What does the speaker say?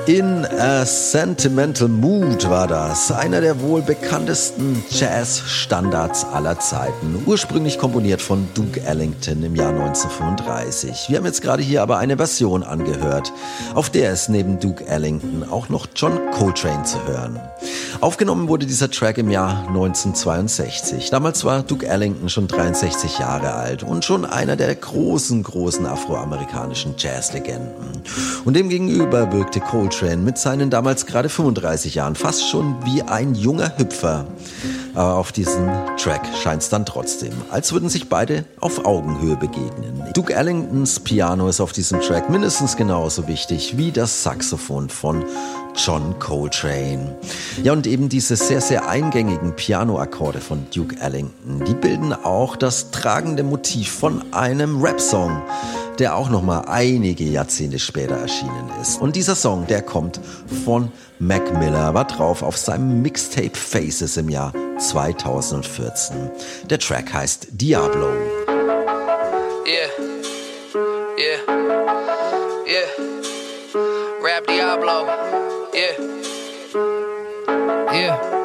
In a Sentimental Mood war das, einer der wohl bekanntesten Jazz-Standards aller Zeiten, ursprünglich komponiert von Duke Ellington im Jahr 1935. Wir haben jetzt gerade hier aber eine Version angehört, auf der ist neben Duke Ellington auch noch John Coltrane zu hören. Aufgenommen wurde dieser Track im Jahr 1962. Damals war Duke Ellington schon 63 Jahre alt und schon einer der großen afroamerikanischen Jazzlegenden. Und demgegenüber wirkte Coltrane mit seinen damals gerade 35 Jahren fast schon wie ein junger Hüpfer. Aber auf diesem Track scheint es dann trotzdem, als würden sich beide auf Augenhöhe begegnen. Duke Ellingtons Piano ist auf diesem Track mindestens genauso wichtig wie das Saxophon von John Coltrane. Ja, und eben diese sehr eingängigen Pianoakkorde von Duke Ellington, die bilden auch das tragende Motiv von einem Rap-Song, der auch nochmal einige Jahrzehnte später erschienen ist. Und dieser Song, der kommt von Mac Miller, war drauf auf seinem Mixtape Faces im Jahr 2014. Der Track heißt Diablo. Rap Diablo. Yeah.